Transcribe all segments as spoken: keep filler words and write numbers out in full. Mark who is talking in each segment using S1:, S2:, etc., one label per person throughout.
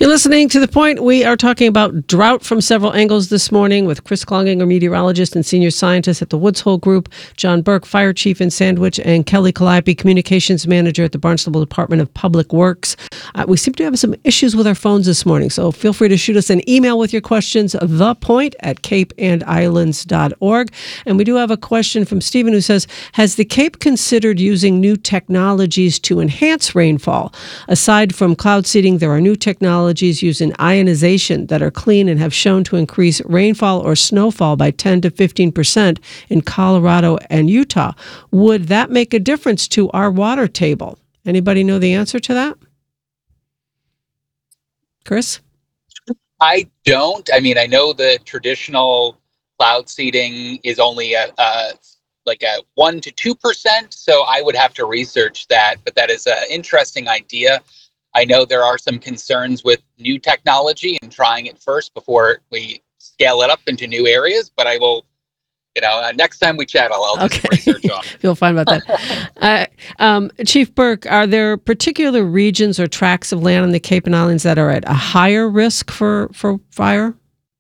S1: You're listening to The Point. We are talking about drought from several angles this morning with Chris Klonginger, meteorologist and senior scientist at the Woods Hole Group, John Burke, fire chief in Sandwich, and Kelly Calliope, communications manager at the Barnstable Department of Public Works. Uh, we seem to have some issues with our phones this morning, so feel free to shoot us an email with your questions, thepoint at cape and islands dot org. And we do have a question from Stephen who says, has the Cape considered using new technologies to enhance rainfall? Aside from cloud seeding, there are new technologies using ionization that are clean and have shown to increase rainfall or snowfall by ten to fifteen percent in Colorado and Utah. Would that make a difference to our water table? Anybody know the answer to that? Chris?
S2: I don't. I mean, I know the traditional cloud seeding is only a, a like a one to two percent, so I would have to research that, but that is an interesting idea. I know there are some concerns with new technology and trying it first before we scale it up into new areas, but I will, you know, uh, next time we chat, I'll, I'll do
S1: okay.
S2: some research on it.
S1: Feel fine about that. uh, um, Chief Burke, are there particular regions or tracts of land on the Cape and Islands that are at a higher risk for, for fire?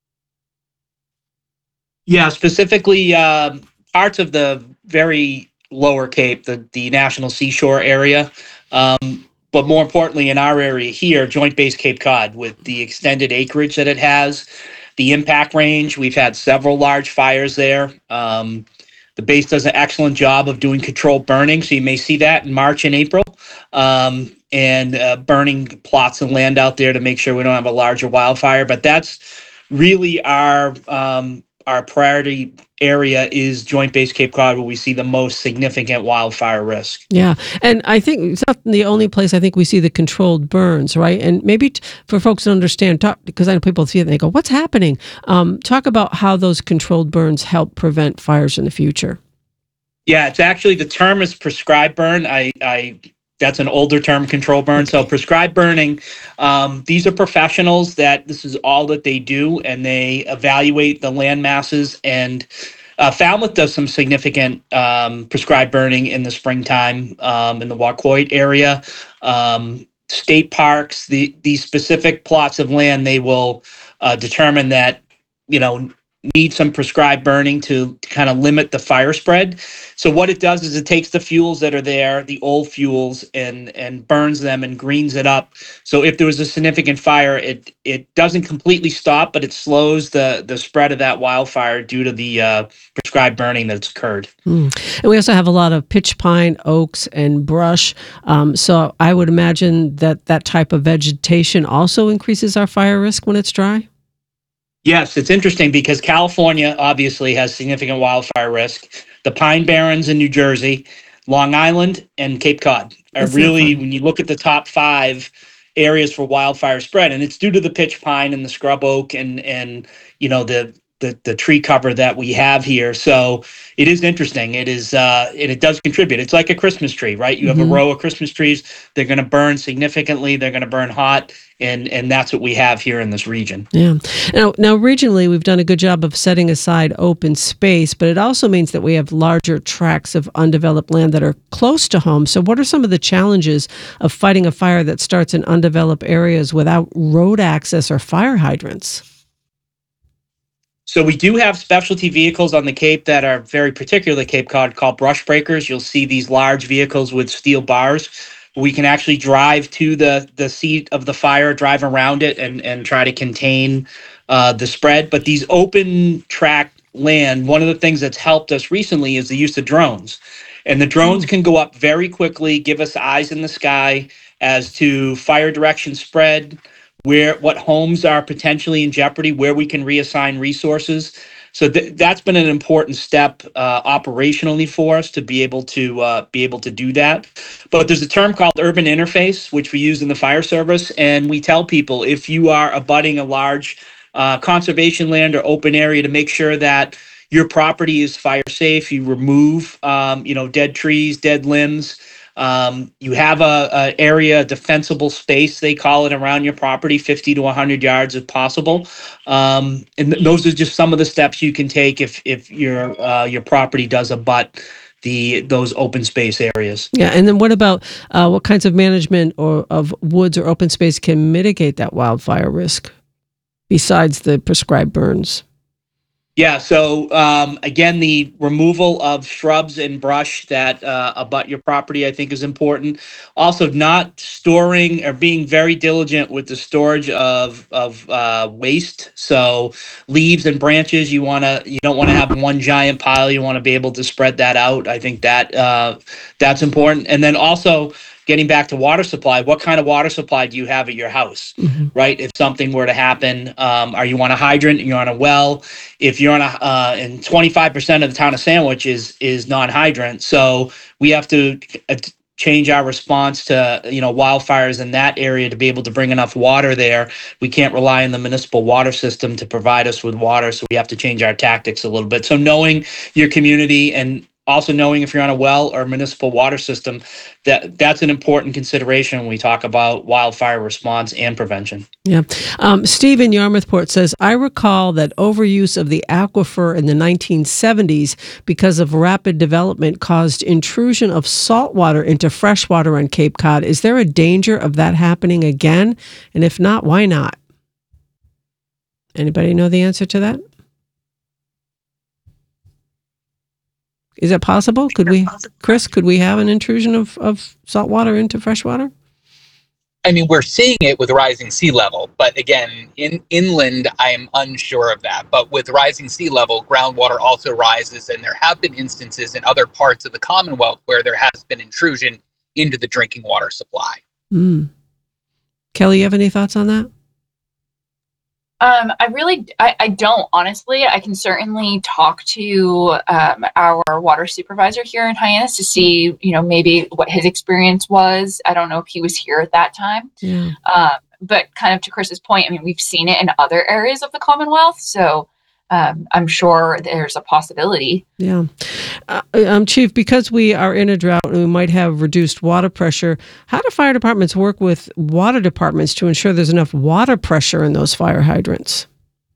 S3: Yeah, specifically uh, parts of the very lower Cape, the, the National Seashore area, um, but more importantly, in our area here, Joint Base Cape Cod, with the extended acreage that it has, the impact range, we've had several large fires there. Um, the base does an excellent job of doing controlled burning, so you may see that in March and April, um, and uh, burning plots of land out there to make sure we don't have a larger wildfire. But that's really our um, our priority area is Joint Base Cape Cod, where we see the most significant wildfire risk.
S1: Yeah, and I think it's not the only place I think we see the controlled burns, right? And maybe t- for folks to understand, talk, because I know people see it and they go, what's happening? Um, talk about how those controlled burns help prevent fires in the future.
S3: Yeah, it's actually, the term is prescribed burn. I, I That's an older term, control burn. So prescribed burning, um, these are professionals that this is all that they do, and they evaluate the land masses. And uh, Falmouth does some significant um, prescribed burning in the springtime um, in the Wacoit area. Um, state parks, the these specific plots of land, they will uh, determine that, you know, need some prescribed burning to, to kind of limit the fire spread. So what it does is it takes the fuels that are there, the old fuels, and and burns them and greens it up. So if there was a significant fire, it it doesn't completely stop, but it slows the the spread of that wildfire due to the uh, prescribed burning that's occurred.
S1: Mm. And we also have a lot of pitch pine, oaks, and brush. Um, so I would imagine that that type of vegetation also increases our fire risk when it's dry.
S3: Yes, it's interesting because California obviously has significant wildfire risk. The Pine Barrens in New Jersey, Long Island, and Cape Cod are
S1: That's
S3: really, when you look at the top five areas for wildfire spread, and it's due to the pitch pine and the scrub oak and, and you know, the, the, the tree cover that we have here. So it is interesting. It is, uh, and it does contribute. It's like a Christmas tree, right? You have
S1: Mm-hmm.
S3: a row of Christmas trees. They're going to burn significantly. They're going to burn hot. And and that's what we have here in this region.
S1: Yeah. Now, now, regionally, we've done a good job of setting aside open space, but it also means that we have larger tracts of undeveloped land that are close to home. So what are some of the challenges of fighting a fire that starts in undeveloped areas without road access or fire hydrants?
S3: So we do have specialty vehicles on the Cape that are very particular to Cape Cod called brush breakers. You'll see these large vehicles with steel bars. We can actually drive to the, the seat of the fire, drive around it, and, and try to contain uh, the spread. But these open track land, one of the things that's helped us recently is the use of drones. And the drones can go up very quickly, give us eyes in the sky as to fire direction spread, where what homes are potentially in jeopardy, where we can reassign resources. So th- that's been an important step uh, operationally for us to be able to uh, be able to do that. But there's a term called urban interface, which we use in the fire service, and we tell people if you are abutting a large uh, conservation land or open area, to make sure that your property is fire safe. You remove, um, you know, dead trees, dead limbs. Um, you have a, a area, defensible space, they call it, around your property, fifty to one hundred yards if possible. Um, and th- those are just some of the steps you can take if if your uh, your property does abut the those open space areas.
S1: Yeah, and then what about uh, what kinds of management or of woods or open space can mitigate that wildfire risk besides the prescribed burns?
S3: Yeah, so um, again, the removal of shrubs and brush that uh, abut your property, I think, is important. Also, not storing or being very diligent with the storage of of uh, waste. So leaves and branches, you want to you don't want to have one giant pile. You want to be able to spread that out. I think that uh, that's important. And then also, getting back to water supply, what kind of water supply do you have at your house,
S1: Mm-hmm.
S3: right? If something were to happen, um, are you on a hydrant? You're on a well. If you're on a, uh, and twenty-five percent of the town of Sandwich is is non-hydrant, so we have to uh, change our response to you know wildfires in that area to be able to bring enough water there. We can't rely on the municipal water system to provide us with water, so we have to change our tactics a little bit. So knowing your community and also knowing if you're on a well or municipal water system, that that's an important consideration when we talk about wildfire response and prevention.
S1: Yeah. Um, Steve in Yarmouthport says, I recall that overuse of the aquifer in the nineteen seventies because of rapid development caused intrusion of salt water into freshwater on Cape Cod. Is there a danger of that happening again? And if not, why not? Anybody know the answer to that? Is it possible? Could we, Chris, could we have an intrusion of, of salt water into freshwater?
S2: I mean, we're seeing it with rising sea level, but again, in inland, I am unsure of that. But with rising sea level, groundwater also rises, and there have been instances in other parts of the Commonwealth where there has been intrusion into the drinking water supply.
S1: Mm. Kelly, you have any thoughts on that?
S4: Um, I really, I, I don't, honestly. I can certainly talk to um, our water supervisor here in Hyannis to see, you know, maybe what his experience was. I don't know if he was here at that time.
S1: Yeah.
S4: Um, but kind of to Chris's point, I mean, we've seen it in other areas of the Commonwealth. So um, I'm sure there's a possibility.
S1: Yeah. Uh, um, Chief, because we are in a drought and we might have reduced water pressure, how do fire departments work with water departments to ensure there's enough water pressure in those fire hydrants?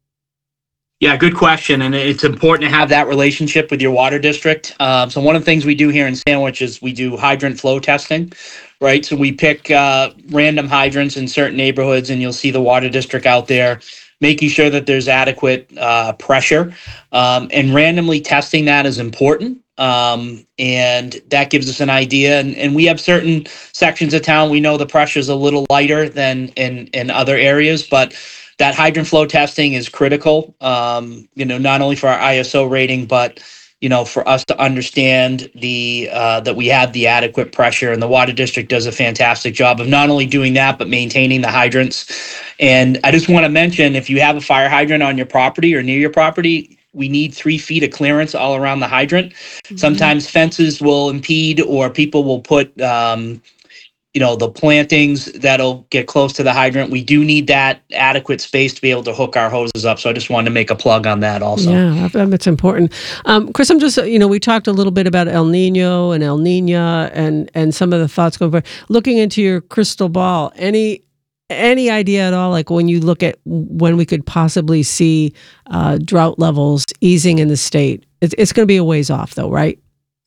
S3: Yeah, good question. And it's important to have that relationship with your water district. Um, so one of the things we do here in Sandwich is we do hydrant flow testing, right? So we pick uh, random hydrants in certain neighborhoods, and you'll see the water district out there making sure that there's adequate uh, pressure. Um, and randomly testing that is important. Um, and that gives us an idea. And, and we have certain sections of town, we know the pressure is a little lighter than in, in other areas, but that hydrant flow testing is critical, um, you know, not only for our I S O rating, but, you know, for us to understand the uh, that we have the adequate pressure. And the water district does a fantastic job of not only doing that, but maintaining the hydrants. And I just want to mention, if you have a fire hydrant on your property or near your property, we need three feet of clearance all around the hydrant. Mm-hmm. Sometimes fences will impede, or people will put, um, you know, the plantings that'll get close to the hydrant. We do need that adequate space to be able to hook our hoses up. So I just wanted to make a plug on that also.
S1: Yeah, that's important. Um, Chris, I'm just, you know, we talked a little bit about El Nino and El Nina and, and some of the thoughts going forward. Looking into your crystal ball, any any idea at all, like when you look at when we could possibly see uh, drought levels easing in the state? It's, it's going to be a ways off though, right?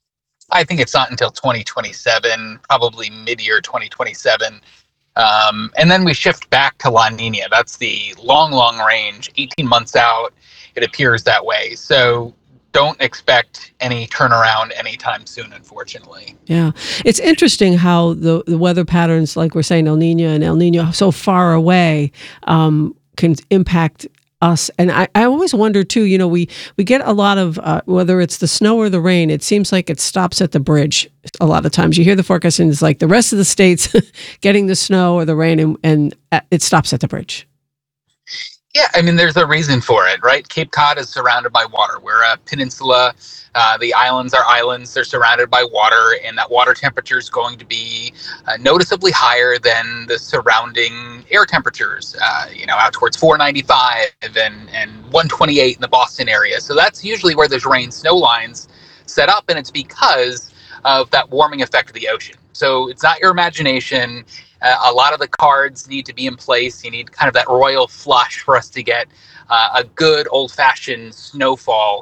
S2: I think it's not until twenty twenty-seven, probably mid-year twenty twenty-seven. Um, and then we shift back to La Nina. That's the long, long range, eighteen months out. It appears that way. So don't expect any turnaround anytime soon, unfortunately.
S1: Yeah. It's interesting how the, the weather patterns, like we're saying, El Nino and El Nino, so far away, um, can impact us. And I, I always wonder too, you know, we, we get a lot of, uh, whether it's the snow or the rain, it seems like it stops at the bridge. A lot of times you hear the forecast and it's like the rest of the states getting the snow or the rain, and, and it stops at the bridge.
S2: Yeah, I mean, there's a reason for it, right? Cape Cod is surrounded by water. We're a peninsula. Uh, the islands are islands. They're surrounded by water, and that water temperature is going to be uh, noticeably higher than the surrounding air temperatures, uh, you know, out towards four ninety-five and, and one twenty-eight in the Boston area. So that's usually where those rain snow lines set up, and it's because of that warming effect of the ocean. So it's not your imagination. Uh, a lot of the cards need to be in place. You need kind of that royal flush for us to get uh, a good old-fashioned snowfall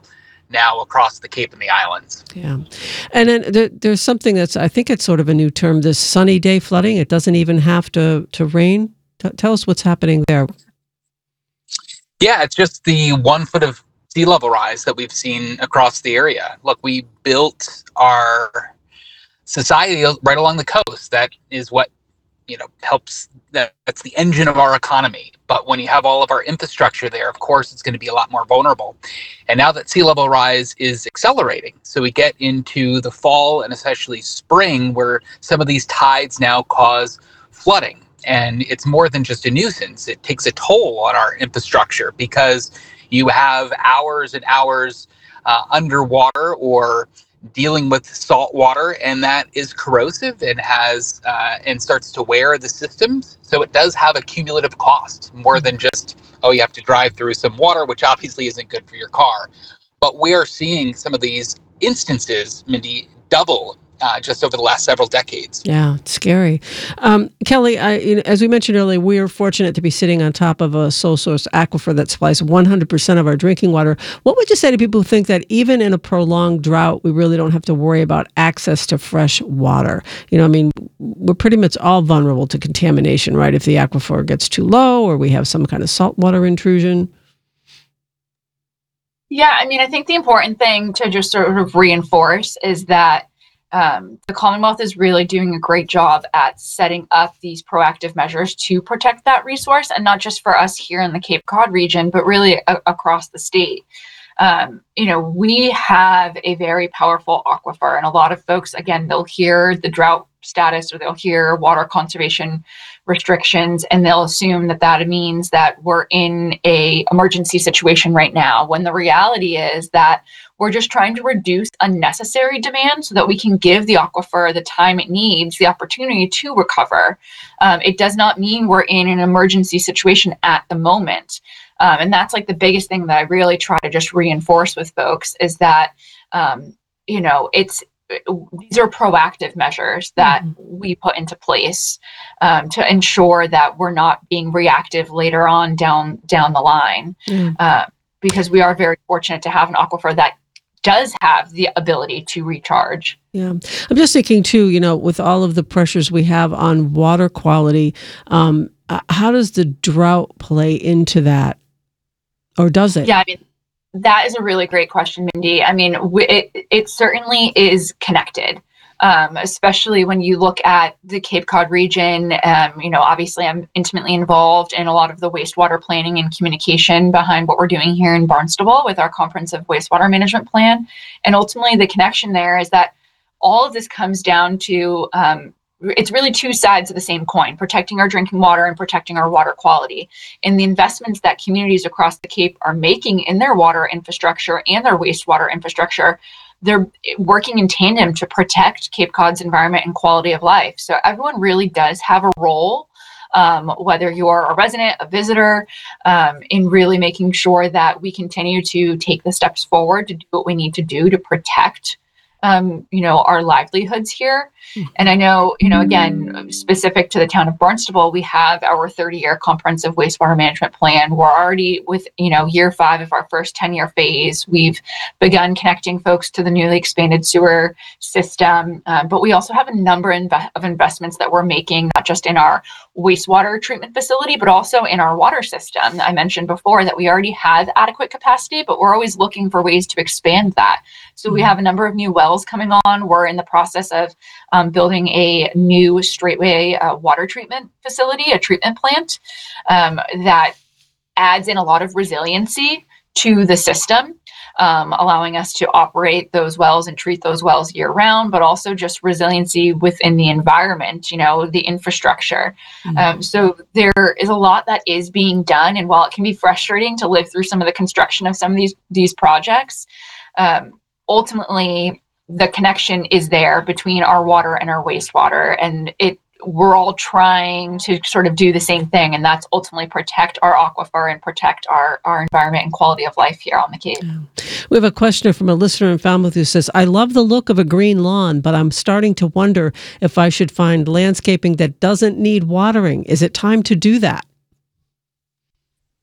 S2: now across the Cape and the islands.
S1: Yeah. And then there, there's something that's, I think it's sort of a new term, this sunny day flooding. It doesn't even have to, to rain. T- tell us what's happening there.
S2: Yeah, it's just the one foot of sea level rise that we've seen across the area. Look, we built our society right along the coast. That is what, you know, helps. That, that's the engine of our economy. But when you have all of our infrastructure there, of course, it's going to be a lot more vulnerable. And now that sea level rise is accelerating, so we get into the fall and especially spring, where some of these tides now cause flooding. And it's more than just a nuisance. It takes a toll on our infrastructure because you have hours and hours uh, underwater or dealing with salt water, and that is corrosive and has uh, and starts to wear the systems. So it does have a cumulative cost, more than just, oh, you have to drive through some water, which obviously isn't good for your car. But we are seeing some of these instances, Mindy, double Uh, just over the last several decades.
S1: Yeah, it's scary. Um, Kelly, I, you know, as we mentioned earlier, we are fortunate to be sitting on top of a sole source aquifer that supplies one hundred percent of our drinking water. What would you say to people who think that even in a prolonged drought, we really don't have to worry about access to fresh water? You know, I mean, we're pretty much all vulnerable to contamination, right? If the aquifer gets too low or we have some kind of saltwater intrusion.
S4: Yeah, I mean, I think the important thing to just sort of reinforce is that Um, the Commonwealth is really doing a great job at setting up these proactive measures to protect that resource, and not just for us here in the Cape Cod region, but really a- across the state. Um, you know, we have a very powerful aquifer, and a lot of folks, again, they'll hear the drought status or they'll hear water conservation restrictions, and they'll assume that that means that we're in a emergency situation right now, when the reality is that we're just trying to reduce unnecessary demand so that we can give the aquifer the time it needs, the opportunity to recover. Um, it does not mean we're in an emergency situation at the moment. Um, and that's like the biggest thing that I really try to just reinforce with folks is that, um, you know, it's, these are proactive measures that mm-hmm. we put into place um, to ensure that we're not being reactive later on down, down the line. Mm. Uh, because we are very fortunate to have an aquifer that does have the ability to recharge.
S1: Yeah. I'm just thinking too, you know, with all of the pressures we have on water quality, um, uh, how does the drought play into that? Or does it?
S4: Yeah, I mean, that is a really great question, Mindy. I mean, w- it, it certainly is connected. Um, especially when you look at the Cape Cod region. Um, you know, obviously I'm intimately involved in a lot of the wastewater planning and communication behind what we're doing here in Barnstable with our comprehensive wastewater management plan. And ultimately the connection there is that all of this comes down to, um, it's really two sides of the same coin, protecting our drinking water and protecting our water quality. And the investments that communities across the Cape are making in their water infrastructure and their wastewater infrastructure, they're working in tandem to protect Cape Cod's environment and quality of life. So everyone really does have a role, um, whether you're a resident, a visitor, um, in really making sure that we continue to take the steps forward to do what we need to do to protect Um, you know, our livelihoods here. And I know, you know, again, specific to the town of Barnstable, we have our thirty-year comprehensive wastewater management plan. We're already with, you know, year five of our first ten-year phase. We've begun connecting folks to the newly expanded sewer system, uh, but we also have a number inve- of investments that we're making, not just in our wastewater treatment facility, but also in our water system. I mentioned before that we already have adequate capacity, but we're always looking for ways to expand that. So we have a number of new wells coming on. We're in the process of um, building a new straightway uh, water treatment facility, a treatment plant um, that adds in a lot of resiliency to the system, um, allowing us to operate those wells and treat those wells year round, but also just resiliency within the environment, you know, the infrastructure. Mm-hmm. Um, so there is a lot that is being done. And while it can be frustrating to live through some of the construction of some of these, these projects, um, ultimately the connection is there between our water and our wastewater, and it we're all trying to sort of do the same thing, and that's ultimately protect our aquifer and protect our, our environment and quality of life here on the Cape.
S1: Yeah. We have a question from a listener in Falmouth who says, I love the look of a green lawn, but I'm starting to wonder if I should find landscaping that doesn't need watering. Is it time to do that?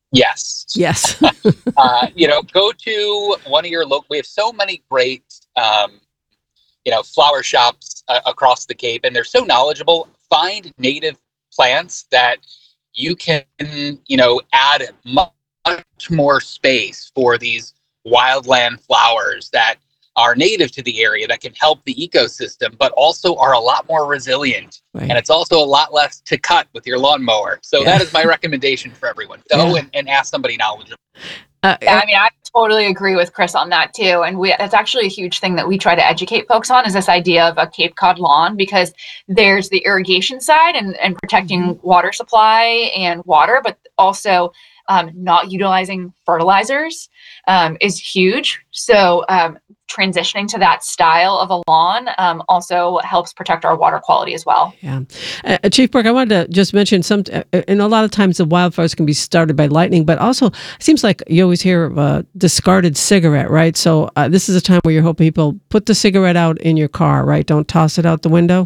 S2: Yes.
S1: Yes.
S2: uh, you know, go to one of your local. We have so many great, um, you know, flower shops uh, across the Cape, and they're so knowledgeable. Find native plants that you can, you know, add much more space for these wildland flowers that are native to the area that can help the ecosystem, but also are a lot more resilient.
S1: Right.
S2: And it's also a lot less to cut with your lawnmower. So
S1: Yeah.
S2: that is my recommendation for everyone. Go
S1: Yeah.
S2: and, and ask somebody knowledgeable.
S1: Uh,
S4: Yeah, I mean, I totally agree with Chris on that too. And we, that's actually a huge thing that we try to educate folks on is this idea of a Cape Cod lawn, because there's the irrigation side and, and protecting water supply and water, but also um, not utilizing fertilizers um, is huge. So um, transitioning to that style of a lawn um, also helps protect our water quality as well.
S1: Yeah. Uh, Chief Burke, I wanted to just mention some, uh, and a lot of times the wildfires can be started by lightning, but also it seems like you always hear of a discarded cigarette, right? So uh, this is a time where you're hoping people put the cigarette out in your car, right? Don't toss it out the window.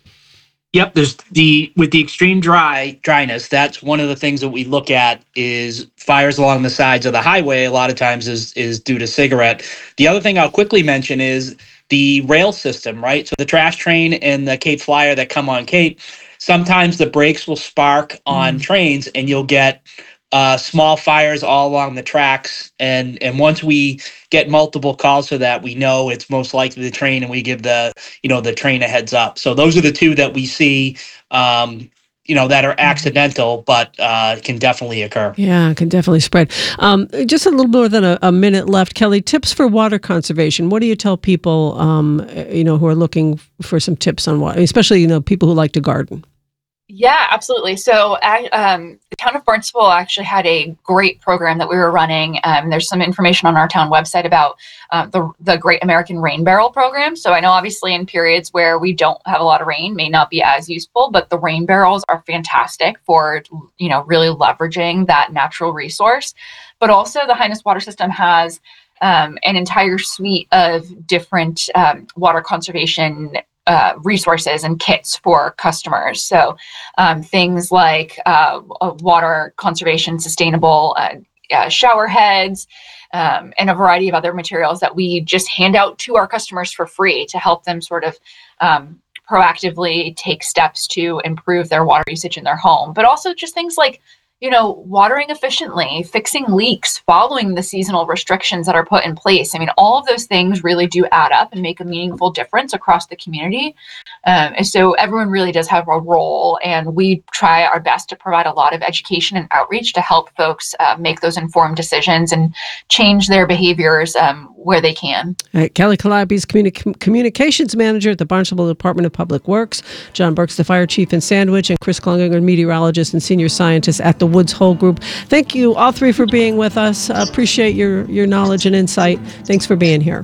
S3: Yep, there's the with the extreme dry dryness. That's one of the things that we look at is fires along the sides of the highway. A lot of times is is due to cigarette. The other thing I'll quickly mention is the rail system, right? So the trash train and the Cape Flyer that come on Cape, sometimes the brakes will spark on
S1: Mm.
S3: trains, and you'll get uh, small fires all along the tracks. And and once we get multiple calls for that, we know it's most likely the train, and we give the you know the train a heads up. So those are the two that we see, um, you know, that are accidental, but uh, can definitely occur.
S1: Yeah, it can definitely spread. Um, just a little more than a, a minute left. Kelly, tips for water conservation. What do you tell people, um, you know, who are looking for some tips on water, especially, you know, people who like to garden?
S4: Yeah, absolutely. So I, um, the town of Barnstable actually had a great program that we were running. Um, there's some information on our town website about uh, the the Great American Rain Barrel program. So I know obviously in periods where we don't have a lot of rain may not be as useful, but the rain barrels are fantastic for, you know, really leveraging that natural resource. But also the Highness Water System has um, an entire suite of different um, water conservation Uh, resources and kits for customers. So um, things like uh, water conservation, sustainable uh, uh, shower heads, um, and a variety of other materials that we just hand out to our customers for free to help them sort of um, proactively take steps to improve their water usage in their home. But also just things like, you know, watering efficiently, fixing leaks, following the seasonal restrictions that are put in place. I mean, all of those things really do add up and make a meaningful difference across the community. Um, and so everyone really does have a role, and we try our best to provide a lot of education and outreach to help folks uh, make those informed decisions and change their behaviors um, where they can.
S1: Uh, Kelly Calliope is communi- communications manager at the Barnstable Department of Public Works. John Burke's the fire chief in Sandwich, and Chris Klunginger, meteorologist and senior scientist at the Woods Hole Group. Thank you all three for being with us. Uh, appreciate your your knowledge and insight. Thanks for being here.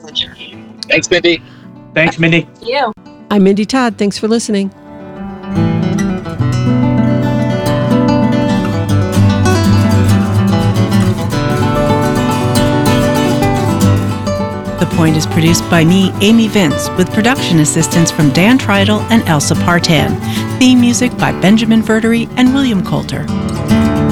S2: Thanks, Mindy.
S3: Thanks, Mindy.
S4: Thank you.
S1: I'm Mindy Todd. Thanks for listening.
S5: The Point is produced by me, Amy Vince, with production assistance from Dan Treidel and Elsa Partan. Theme music by Benjamin Verdery and William Coulter.